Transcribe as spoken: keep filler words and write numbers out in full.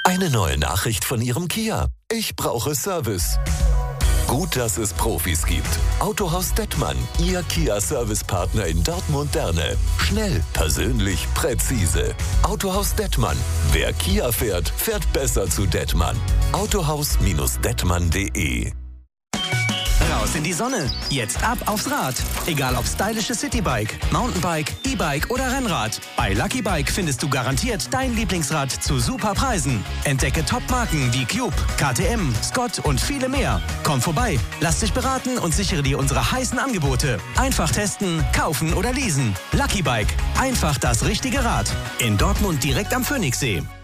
Eine neue Nachricht von Ihrem Kia. Ich brauche Service. Gut, dass es Profis gibt. Autohaus Dettmann, Ihr Kia-Service-Partner in Dortmund-Derne. Schnell, persönlich, präzise. Autohaus Dettmann. Wer Kia fährt, fährt besser zu Dettmann. Autohaus Dettmann punkt de. Raus in die Sonne. Jetzt ab aufs Rad. Egal ob stylisches Citybike, Mountainbike, E-Bike oder Rennrad. Bei Lucky Bike findest du garantiert dein Lieblingsrad zu super Preisen. Entdecke Top-Marken wie Cube, K T M, Scott und viele mehr. Komm vorbei, lass dich beraten und sichere dir unsere heißen Angebote. Einfach testen, kaufen oder leasen. Lucky Bike. Einfach das richtige Rad. In Dortmund direkt am Phoenixsee.